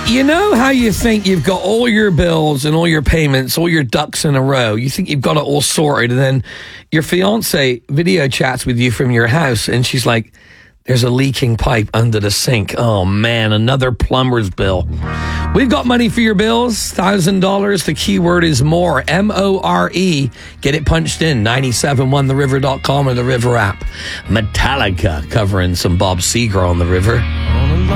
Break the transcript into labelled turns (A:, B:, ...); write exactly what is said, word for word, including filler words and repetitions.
A: You know how you think you've got all your bills and all your payments, all your ducks in a row. You think you've got it all sorted, and then your fiance video chats with you from your house, and she's like, there's a leaking pipe under the sink. Oh, man, another plumber's bill. We've got money for your bills, one thousand dollars. The keyword is more, M O R E. Get it punched in, nine seven one the river dot com or the River app. Metallica covering some Bob Seger on the River.